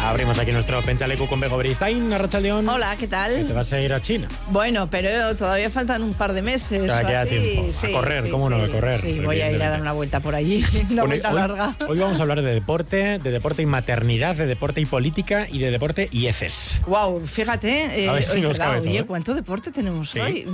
Abrimos aquí nuestro Pentalecu con Bego Beristain, Arratsaldeon. Hola, ¿qué tal? Que te vas a ir a China. Bueno, pero todavía faltan un par de meses. Queda tiempo. Sí, a correr, ¿cómo no? A correr. Sí, voy a ir a dar una vuelta por allí, una vuelta larga. Hoy vamos a hablar de deporte y maternidad, de deporte y política y de deporte y heces. Wow, fíjate. A ver si nos cabe todo, oye, ¿cuánto deporte tenemos hoy?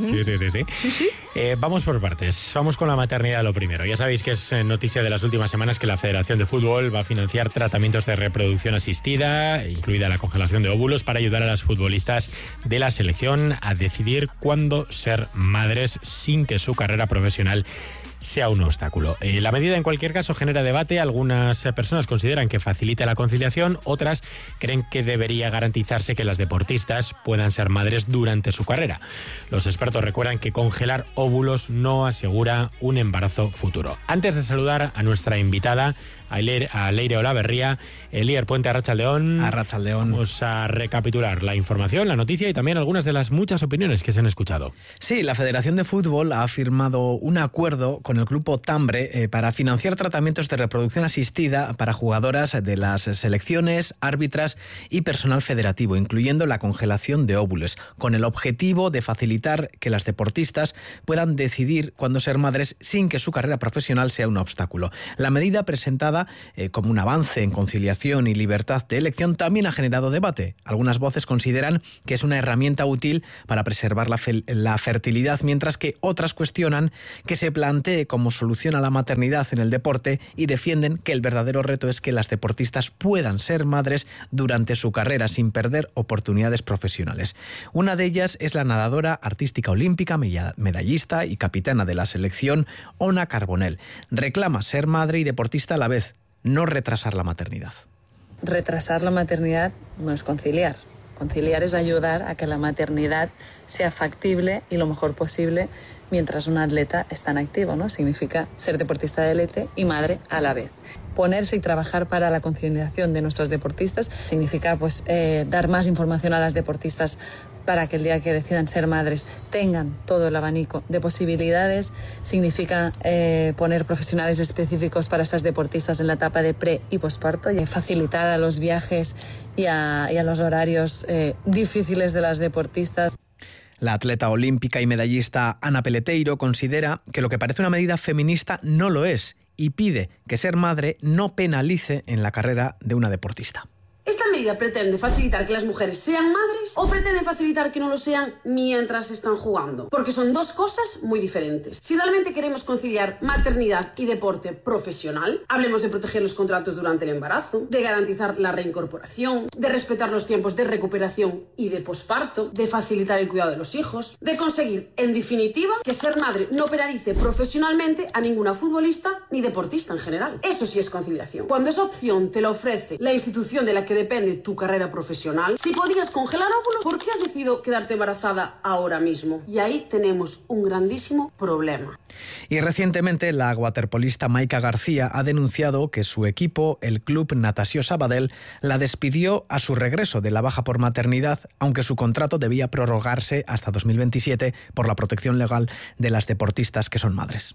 Sí. Vamos por partes. Vamos con la maternidad lo primero. Ya sabéis que es noticia de las últimas semanas que la Federación de Fútbol va a financiar tratamientos de reproducción asistida, incluida la congelación de óvulos, para ayudar a las futbolistas de la selección a decidir cuándo ser madres sin que su carrera profesional sea un obstáculo. La medida en cualquier caso genera debate. Algunas personas consideran que facilita la conciliación, otras creen que debería garantizarse que las deportistas puedan ser madres durante su carrera. Los expertos recuerdan que congelar óvulos no asegura un embarazo futuro. Antes de saludar a nuestra invitada, a Leire Olaverría, Elier Puente, Arratsaldeon. Vamos a recapitular la información, la noticia y también algunas de las muchas opiniones que se han escuchado. Sí, la Federación de Fútbol ha firmado un acuerdo con el grupo Tambre para financiar tratamientos de reproducción asistida para jugadoras de las selecciones, árbitras y personal federativo, incluyendo la congelación de óvulos, con el objetivo de facilitar que las deportistas puedan decidir cuándo ser madres sin que su carrera profesional sea un obstáculo. La medida presentada como un avance en conciliación y libertad de elección también ha generado debate. Algunas voces consideran que es una herramienta útil para preservar la fertilidad, mientras que otras cuestionan que se plantee como solución a la maternidad en el deporte y defienden que el verdadero reto es que las deportistas puedan ser madres durante su carrera sin perder oportunidades profesionales. Una de ellas es la nadadora artística olímpica, medallista y capitana de la selección, Ona Carbonell. Reclama ser madre y deportista a la vez, no retrasar la maternidad. Retrasar la maternidad no es conciliar. Conciliar es ayudar a que la maternidad sea factible y lo mejor posible mientras un atleta está en activo, ¿no? Significa ser deportista de élite y madre a la vez. Ponerse y trabajar para la conciliación de nuestros deportistas significa dar más información a las deportistas para que el día que decidan ser madres tengan todo el abanico de posibilidades. Significa poner profesionales específicos para estas deportistas en la etapa de pre y posparto y facilitar a los viajes y a los horarios difíciles de las deportistas. La atleta olímpica y medallista Ana Peleteiro considera que lo que parece una medida feminista no lo es y pide que ser madre no penalice en la carrera de una deportista. ¿Esta medida pretende facilitar que las mujeres sean madres o pretende facilitar que no lo sean mientras están jugando? Porque son dos cosas muy diferentes. Si realmente queremos conciliar maternidad y deporte profesional, hablemos de proteger los contratos durante el embarazo, de garantizar la reincorporación, de respetar los tiempos de recuperación y de posparto, de facilitar el cuidado de los hijos, de conseguir, en definitiva, que ser madre no penalice profesionalmente a ninguna futbolista ni deportista en general. Eso sí es conciliación. Cuando esa opción te la ofrece la institución de la que depende tu carrera profesional, si podías congelar óvulos, ¿por qué has decidido quedarte embarazada ahora mismo? Y ahí tenemos un grandísimo problema. Y recientemente la waterpolista Maika García ha denunciado que su equipo, el Club Natació Sabadell, la despidió a su regreso de la baja por maternidad, aunque su contrato debía prorrogarse hasta 2027 por la protección legal de las deportistas que son madres.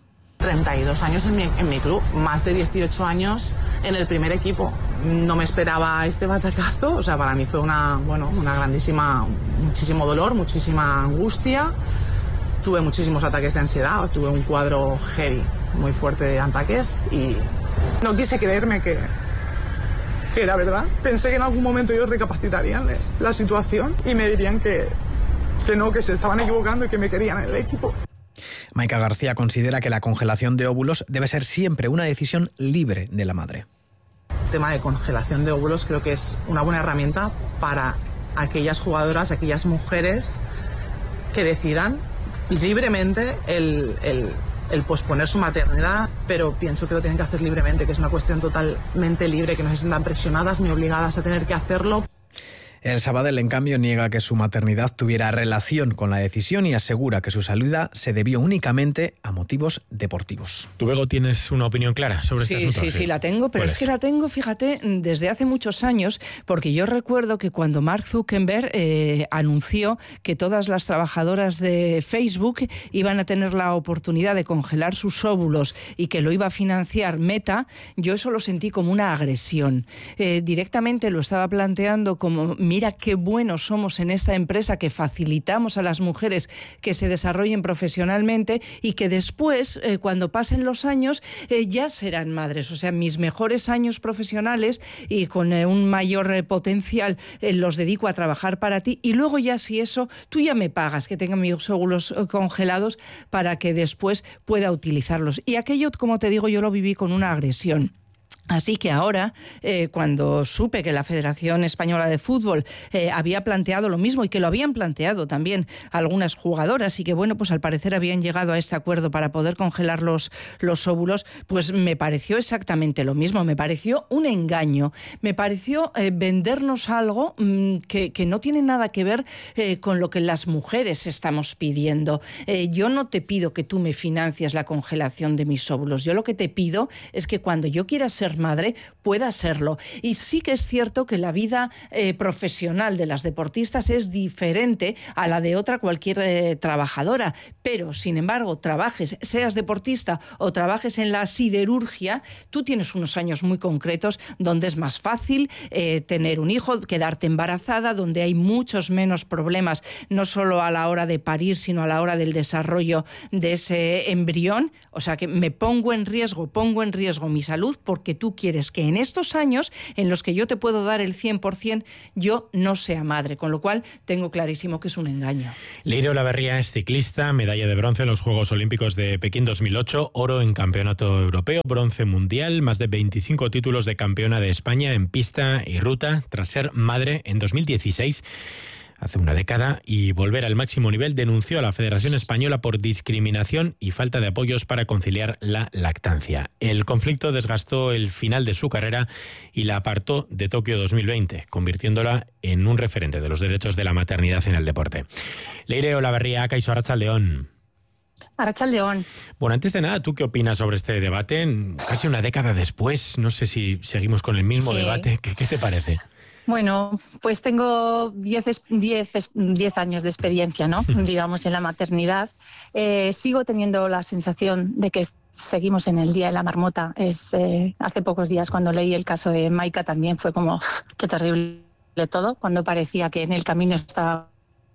32 años en mi club, más de 18 años en el primer equipo. No me esperaba este batacazo, o sea, para mí fue una grandísima, muchísimo dolor, muchísima angustia. Tuve muchísimos ataques de ansiedad, tuve un cuadro heavy, muy fuerte de ataques y no quise creerme que era verdad. Pensé que en algún momento ellos recapacitarían la situación y me dirían que no, que se estaban equivocando y que me querían en el equipo. Maika García considera que la congelación de óvulos debe ser siempre una decisión libre de la madre. El tema de congelación de óvulos creo que es una buena herramienta para aquellas jugadoras, aquellas mujeres que decidan libremente el posponer su maternidad, pero pienso que lo tienen que hacer libremente, que es una cuestión totalmente libre, que no se sientan presionadas ni obligadas a tener que hacerlo. El Sabadell, en cambio, niega que su maternidad tuviera relación con la decisión y asegura que su salida se debió únicamente a motivos deportivos. ¿Tú, Bego, tienes una opinión clara sobre este asunto? Sí, la tengo, pero es que la tengo, fíjate, desde hace muchos años, porque yo recuerdo que cuando Mark Zuckerberg anunció que todas las trabajadoras de Facebook iban a tener la oportunidad de congelar sus óvulos y que lo iba a financiar Meta, yo eso lo sentí como una agresión. Directamente lo estaba planteando como: mira qué buenos somos en esta empresa, que facilitamos a las mujeres que se desarrollen profesionalmente y que después, cuando pasen los años, ya serán madres. O sea, mis mejores años profesionales y con un mayor potencial los dedico a trabajar para ti, y luego ya, si eso, tú ya me pagas que tenga mis óvulos congelados para que después pueda utilizarlos. Y aquello, como te digo, yo lo viví con una agresión. Así que ahora, cuando supe que la Federación Española de Fútbol había planteado lo mismo, y que lo habían planteado también algunas jugadoras, y que bueno, pues al parecer habían llegado a este acuerdo para poder congelar los óvulos, pues me pareció exactamente lo mismo. Me pareció un engaño, me pareció vendernos algo que no tiene nada que ver con lo que las mujeres estamos pidiendo. Yo no te pido que tú me financies la congelación de mis óvulos. Yo lo que te pido es que cuando yo quiera ser madre pueda serlo. Y sí que es cierto que la vida profesional de las deportistas es diferente a la de cualquier trabajadora, pero sin embargo, trabajes, seas deportista o trabajes en la siderurgia, tú tienes unos años muy concretos donde es más fácil tener un hijo, quedarte embarazada, donde hay muchos menos problemas, no solo a la hora de parir, sino a la hora del desarrollo de ese embrión. O sea que me pongo en riesgo mi salud, porque tú quieres que en estos años en los que yo te puedo dar el 100%, yo no sea madre, con lo cual tengo clarísimo que es un engaño. Leire Olaverría es ciclista, medalla de bronce en los Juegos Olímpicos de Pekín 2008, oro en Campeonato Europeo, bronce mundial, más de 25 títulos de campeona de España en pista y ruta, tras ser madre en 2016. Hace una década, y volver al máximo nivel, denunció a la Federación Española por discriminación y falta de apoyos para conciliar la lactancia. El conflicto desgastó el final de su carrera y la apartó de Tokio 2020, convirtiéndola en un referente de los derechos de la maternidad en el deporte. Leire Olaverría, kaixo, arratsaldeon. Arratsaldeon. Bueno, antes de nada, ¿tú qué opinas sobre este debate? Casi una década después, no sé si seguimos con el mismo debate. ¿Qué te parece? Bueno, pues tengo 10 años de experiencia, ¿no? Digamos, en la maternidad. Sigo teniendo la sensación de que seguimos en el Día de la Marmota. Hace pocos días, cuando leí el caso de Maika, también fue como, qué terrible todo, cuando parecía que en el camino estaba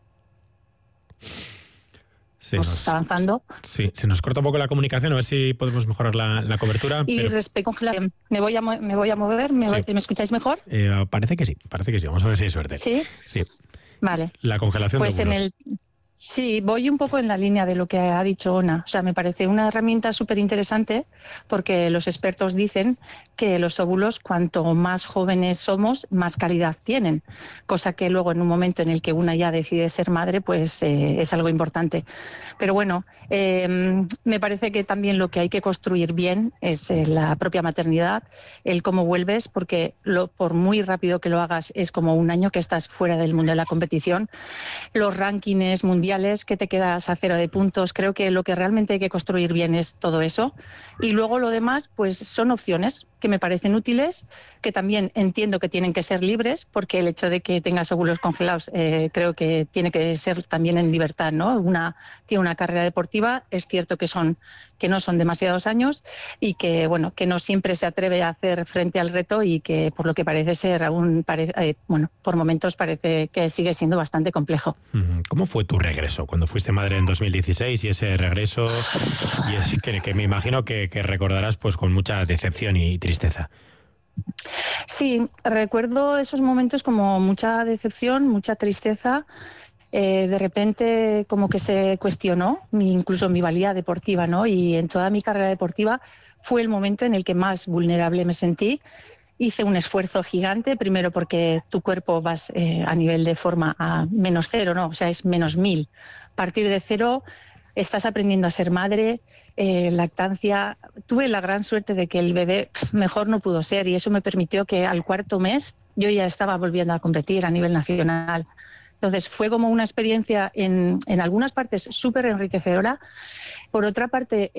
avanzando. Sí, se nos corta un poco la comunicación, a ver si podemos mejorar la cobertura. Y respecto a me voy a mover, ¿me escucháis mejor? Parece que sí, vamos a ver si hay suerte. ¿Sí? Sí. Vale. La congelación de óvulos. Sí, voy un poco en la línea de lo que ha dicho Ona. O sea, me parece una herramienta súper interesante, porque los expertos dicen que los óvulos, cuanto más jóvenes somos, más calidad tienen. Cosa que luego, en un momento en el que una ya decide ser madre, pues es algo importante. Pero bueno, me parece que también lo que hay que construir bien es la propia maternidad, el cómo vuelves, porque por muy rápido que lo hagas, es como un año que estás fuera del mundo de la competición. Los rankings mundiales, que te quedas a 0 de puntos. Creo que lo que realmente hay que construir bien es todo eso. Y luego lo demás, pues son opciones que me parecen útiles, que también entiendo que tienen que ser libres, porque el hecho de que tengas óvulos congelados creo que tiene que ser también en libertad, ¿no? Tiene una carrera deportiva, es cierto que no son demasiados años, y que bueno, que no siempre se atreve a hacer frente al reto, y que por lo que parece ser por momentos parece que sigue siendo bastante complejo. ¿Cómo fue tu regreso cuando fuiste madre en 2016, y ese regreso y es que me imagino que recordarás pues con mucha decepción y tristeza? Sí, recuerdo esos momentos como mucha decepción, mucha tristeza. De repente como que se cuestionó incluso mi valía deportiva, ¿no? Y en toda mi carrera deportiva fue el momento en el que más vulnerable me sentí. Hice un esfuerzo gigante, primero porque tu cuerpo vas a nivel de forma a -0, ¿no? O sea, es -1000. Partir de 0 estás aprendiendo a ser madre, lactancia. Tuve la gran suerte de que el bebé mejor no pudo ser y eso me permitió que al 4º mes yo ya estaba volviendo a competir a nivel nacional. Entonces fue como una experiencia en algunas partes súper enriquecedora. Por otra parte,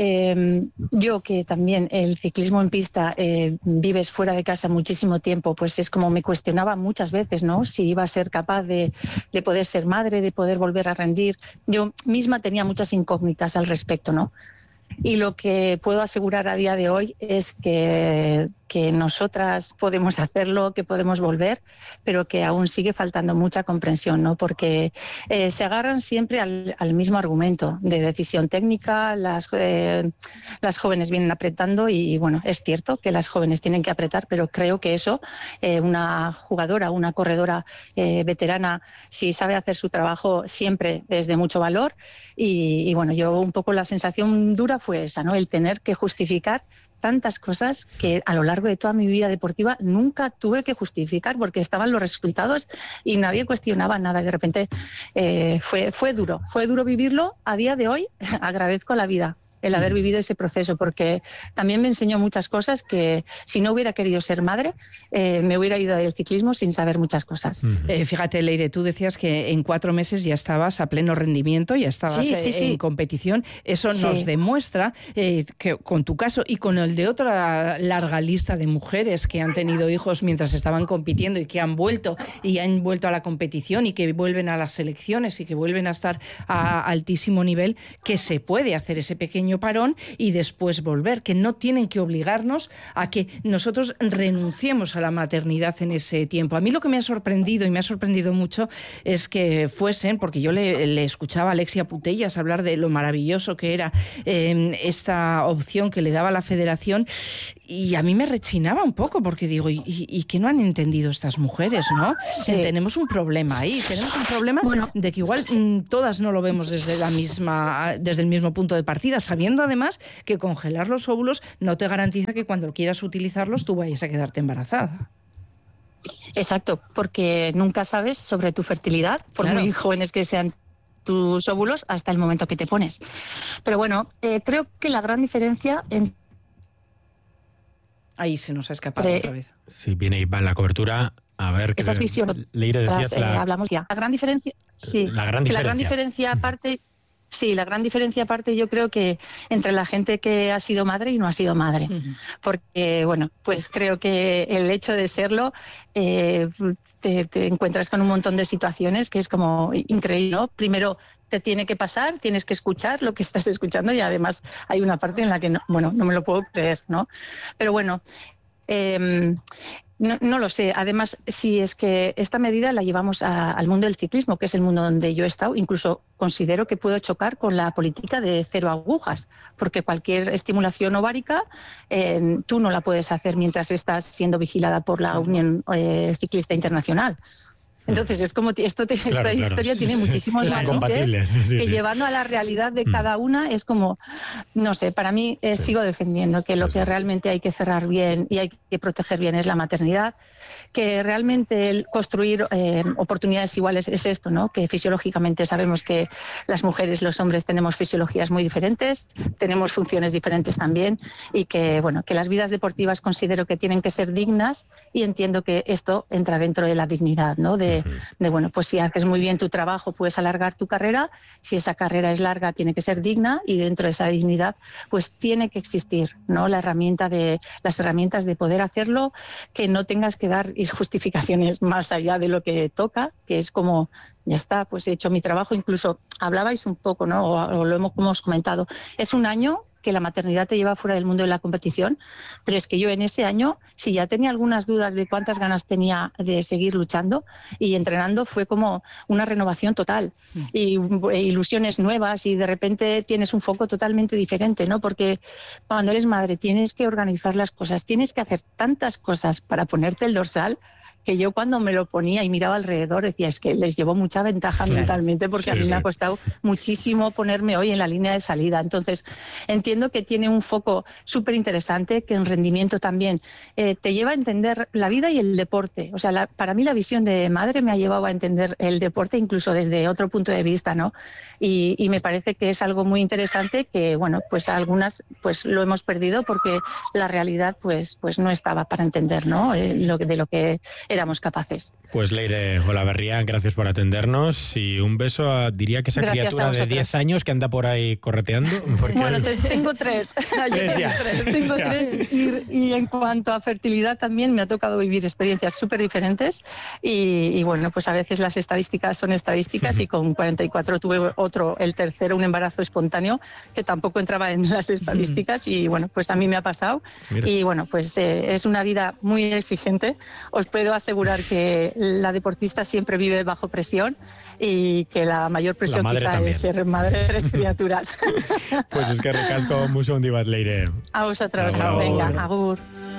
yo que también el ciclismo en pista vives fuera de casa muchísimo tiempo, pues es como me cuestionaba muchas veces, ¿no? Si iba a ser capaz de poder ser madre, de poder volver a rendir. Yo misma tenía muchas incógnitas al respecto, ¿no? Y lo que puedo asegurar a día de hoy es que nosotras podemos hacerlo, que podemos volver, pero que aún sigue faltando mucha comprensión, ¿no? Porque se agarran siempre al mismo argumento de decisión técnica, las jóvenes vienen apretando y bueno, es cierto que las jóvenes tienen que apretar, pero creo que eso, una jugadora, una corredora veterana, si sabe hacer su trabajo, siempre es de mucho valor y bueno, yo un poco la sensación dura fue esa, ¿no? El tener que justificar tantas cosas que a lo largo de toda mi vida deportiva nunca tuve que justificar porque estaban los resultados y nadie cuestionaba nada. De repente fue duro vivirlo. A día de hoy agradezco a la vida el haber vivido ese proceso, porque también me enseñó muchas cosas que si no hubiera querido ser madre, me hubiera ido del ciclismo sin saber muchas cosas. Fíjate, Leire, tú decías que en 4 meses ya estabas a pleno rendimiento, ya estabas en competición. Eso nos demuestra que con tu caso y con el de otra larga lista de mujeres que han tenido hijos mientras estaban compitiendo y que han vuelto a la competición y que vuelven a las selecciones y que vuelven a estar a altísimo nivel, que se puede hacer ese pequeño parón y después volver, que no tienen que obligarnos a que nosotros renunciemos a la maternidad en ese tiempo. A mí lo que me ha sorprendido y me ha sorprendido mucho es que fuesen, porque yo le escuchaba a Alexia Putellas hablar de lo maravilloso que era esta opción que le daba la federación y a mí me rechinaba un poco porque digo, ¿y qué no han entendido estas mujeres, no? Sí. Tenemos un problema ahí, tenemos un problema de que igual todas no lo vemos desde el mismo punto de partida, sabiendo además que congelar los óvulos no te garantiza que cuando quieras utilizarlos tú vayas a quedarte embarazada. Exacto, porque nunca sabes sobre tu fertilidad, por muy jóvenes que sean tus óvulos, hasta el momento que te pones. Pero bueno, creo que la gran diferencia Ahí se nos ha escapado otra vez. Sí, viene Iván la cobertura. A ver, esas visiones. Leire, decías hablamos ya. La gran diferencia, la gran diferencia aparte. Sí, la gran diferencia aparte yo creo que entre la gente que ha sido madre y no ha sido madre. Porque, bueno, pues creo que el hecho de serlo te encuentras con un montón de situaciones que es como increíble, ¿no? Primero te tiene que pasar, tienes que escuchar lo que estás escuchando y además hay una parte en la que no me lo puedo creer, ¿no? Pero bueno, no lo sé. Además, sí, es que esta medida la llevamos al mundo del ciclismo, que es el mundo donde yo he estado. Incluso considero que puedo chocar con la política de 0 agujas, porque cualquier estimulación ovárica tú no la puedes hacer mientras estás siendo vigilada por la Unión Ciclista Internacional. Entonces, es como esta historia tiene muchísimos matices que llevando a la realidad de cada una es como, no sé, para mí sigo defendiendo que lo que realmente hay que cerrar bien y hay que proteger bien es la maternidad, que realmente el construir oportunidades iguales es esto, ¿no? Que fisiológicamente sabemos que las mujeres, los hombres tenemos fisiologías muy diferentes, tenemos funciones diferentes también y que, bueno, que las vidas deportivas considero que tienen que ser dignas y entiendo que esto entra dentro de la dignidad, ¿no? De bueno, pues si haces muy bien tu trabajo puedes alargar tu carrera, si esa carrera es larga tiene que ser digna y dentro de esa dignidad pues tiene que existir, ¿no? Las herramientas de poder hacerlo, que no tengas que dar justificaciones más allá de lo que toca, que es como, ya está, pues he hecho mi trabajo. Incluso hablabais un poco, ¿no? O lo hemos comentado, es un año que la maternidad te lleva fuera del mundo de la competición, pero es que yo en ese año, si ya tenía algunas dudas de cuántas ganas tenía de seguir luchando y entrenando, fue como una renovación total y ilusiones nuevas y de repente tienes un foco totalmente diferente, ¿no? Porque cuando eres madre tienes que organizar las cosas, tienes que hacer tantas cosas para ponerte el dorsal que yo cuando me lo ponía y miraba alrededor decía, es que les llevo mucha ventaja mentalmente, porque a mí me ha costado muchísimo ponerme hoy en la línea de salida. Entonces, entiendo que tiene un foco súper interesante, que en rendimiento también te lleva a entender la vida y el deporte. O sea, para mí la visión de madre me ha llevado a entender el deporte incluso desde otro punto de vista, ¿no? Y me parece que es algo muy interesante que, bueno, pues algunas pues lo hemos perdido porque la realidad pues no estaba para entender, ¿no? De lo que éramos capaces. Pues Leire Olaverría, gracias por atendernos y un beso a, diría que esa criatura de 10 años que anda por ahí correteando. Bueno, tengo 3. Tengo 3 y en cuanto a fertilidad también me ha tocado vivir experiencias súper diferentes y bueno, pues a veces las estadísticas son estadísticas y con 44 tuve el tercero, un embarazo espontáneo que tampoco entraba en las estadísticas y bueno, pues a mí me ha pasado. Mira. Y bueno, pues es una vida muy exigente. Os puedo asegurar que la deportista siempre vive bajo presión y que la mayor presión quizá es ser madre de 3 criaturas. Pues es que recasco mucho un divat, Leire. A vosotros, venga, agur.